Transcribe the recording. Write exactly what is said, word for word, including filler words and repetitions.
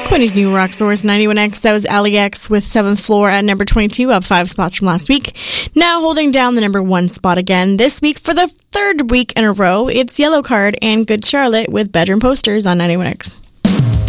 Quinny's new rock source, ninety-one X. That was Ali X with seventh Floor at number twenty-two, up five spots from last week. Now holding down the number one spot again this week for the third week in a row, it's Yellow Card and Good Charlotte with Bedroom Posters on ninety-one X.